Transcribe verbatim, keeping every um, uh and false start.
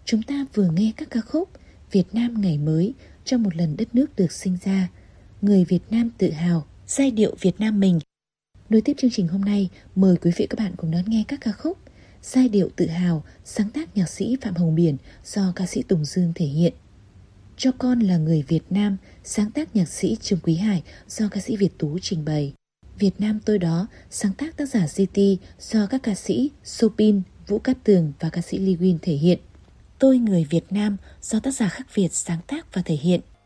Chúng ta vừa nghe các ca khúc Việt Nam ngày mới, Trong một lần đất nước được sinh ra, Người Việt Nam tự hào, Giai điệu Việt Nam mình. Nối tiếp chương trình hôm nay, mời quý vị các bạn cùng đón nghe các ca khúc Giai điệu tự hào, sáng tác nhạc sĩ Phạm Hồng Biển do ca sĩ Tùng Dương thể hiện. Cho con là người Việt Nam, sáng tác nhạc sĩ Trương Quý Hải do ca sĩ Việt Tú trình bày. Việt Nam tôi đó, sáng tác tác giả giê tê do các ca sĩ Sopin, Vũ Cát Tường và ca sĩ Lee Win thể hiện. Tôi người Việt Nam do tác giả Khắc Việt sáng tác và thể hiện.